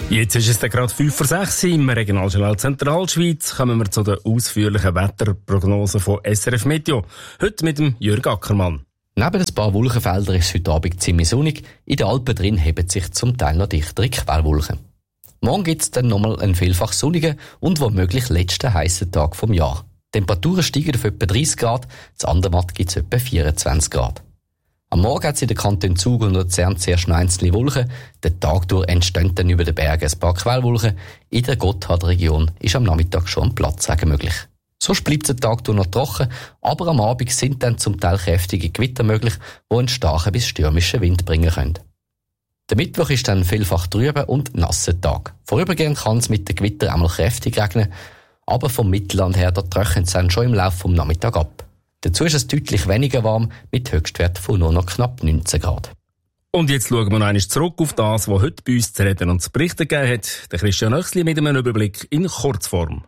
Jetzt ist es gerade 5:06 im Regionaljournal Zentralschweiz. Kommen wir zu den ausführlichen Wetterprognosen von SRF Meteo. Heute mit dem Jürg Ackermann. Neben ein paar Wolkenfeldern ist es heute Abend ziemlich sonnig. In den Alpen drin heben sich zum Teil noch dichtere Quellwolken. Morgen gibt es dann nochmal einen vielfach sonnigen und womöglich letzten heissen Tag vom Jahr. Die Temperaturen steigen auf etwa 30 Grad, zu Andermatt gibt es etwa 24 Grad. Am Morgen hat es in den Kantonen Zug und Luzern zuerst noch einzelne Wolken. Den Tag durch entstehen dann über den Bergen ein paar Quellwolken. In der Gotthardregion ist am Nachmittag schon ein Platzregen möglich. Sonst bleibt der Tag durch noch trocken, aber am Abend sind dann zum Teil kräftige Gewitter möglich, die einen starken bis stürmischen Wind bringen können. Der Mittwoch ist dann vielfach trüber und nasser Tag. Vorübergehend kann es mit den Gewittern einmal kräftig regnen, aber vom Mittelland her trocknet es dann schon im Laufe des Nachmittags ab. Dazu ist es deutlich weniger warm, mit Höchstwerten von nur noch knapp 19 Grad. Und jetzt schauen wir noch einmal zurück auf das, was heute bei uns zu reden und zu berichten gegeben hat. Der Christian Oechsli mit einem Überblick in Kurzform.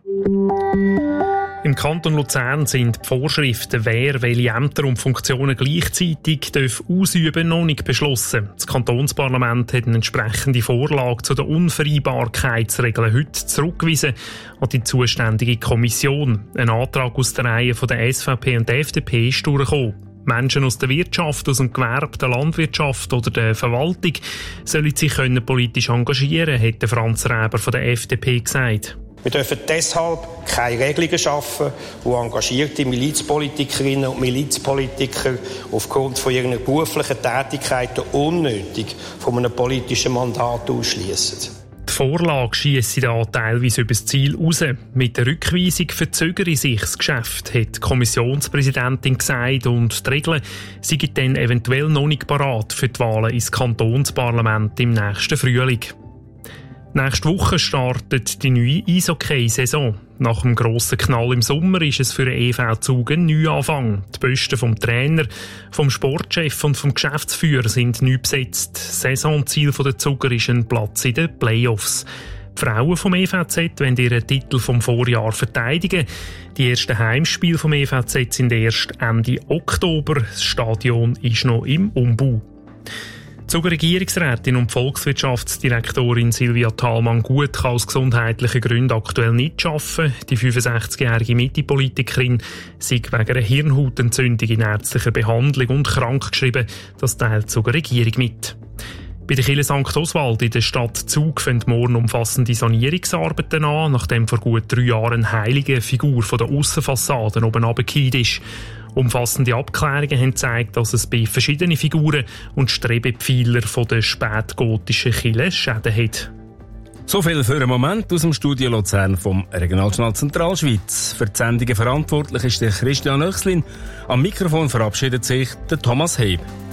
Im Kanton Luzern sind die Vorschriften, wer welche Ämter und Funktionen gleichzeitig ausüben darf, noch nicht beschlossen. Das Kantonsparlament hat eine entsprechende Vorlage zu den Unvereinbarkeitsregeln heute zurückgewiesen an die zuständige Kommission. Ein Antrag aus der Reihe von der SVP und der FDP ist durchgekommen. Menschen aus der Wirtschaft, aus dem Gewerbe, der Landwirtschaft oder der Verwaltung sollen sich politisch engagieren, hat Franz Räber von der FDP gesagt. Wir dürfen deshalb keine Regelungen schaffen, wo engagierte Milizpolitikerinnen und Milizpolitiker aufgrund von ihrer beruflichen Tätigkeiten unnötig von einem politischen Mandat ausschließen. Die Vorlage schiesse da teilweise über das Ziel raus. Mit der Rückweisung verzögere sich das Geschäft, hat die Kommissionspräsidentin gesagt, und die Regeln seien dann eventuell noch nicht parat für die Wahlen ins Kantonsparlament im nächsten Frühling. Nächste Woche startet die neue Eishockey-Saison. Nach dem grossen Knall im Sommer ist es für den EV Zug ein Neuanfang. Die Posten vom Trainer, vom Sportchef und vom Geschäftsführer sind neu besetzt. Das Saisonziel der Zuger ist ein Platz in den Playoffs. Die Frauen vom EVZ wollen ihren Titel vom Vorjahr verteidigen. Die ersten Heimspiele vom EVZ sind erst Ende Oktober. Das Stadion ist noch im Umbau. Die Zuger Regierungsrätin und Volkswirtschaftsdirektorin Silvia Thalmann-Gut kann aus gesundheitlichen Gründen aktuell nicht arbeiten. Die 65-jährige Mitte-Politikerin sei wegen einer Hirnhautentzündung in ärztlicher Behandlung und krankgeschrieben. Das teilt die Zuger Regierung mit. Bei der Kirche St. Oswald in der Stadt Zug fangen morgen umfassende Sanierungsarbeiten an, nachdem vor gut 3 Jahren eine heilige Figur von der Aussenfassade oben runtergefallen ist. Umfassende Abklärungen haben gezeigt, dass es bei verschiedenen Figuren und Strebepfeiler von der spätgotischen Kirche Schäden hat. So viel für einen Moment aus dem Studio Luzern vom Regionaljournal Zentralschweiz. Für die Sendungen verantwortlich ist der Christian Oechsli. Am Mikrofon verabschiedet sich der Thomas Heb.